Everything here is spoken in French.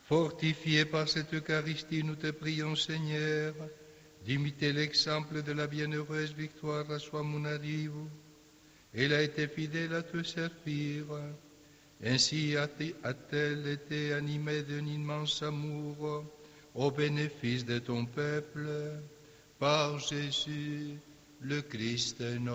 Fortifié par cette Eucharistie, nous te prions, Seigneur, d'imiter l'exemple de la bienheureuse Victoire à Soamunarivo. Elle a été fidèle à te servir. Ainsi a-t-elle été animée d'un immense amour au bénéfice de ton peuple, par Jésus le Christ notre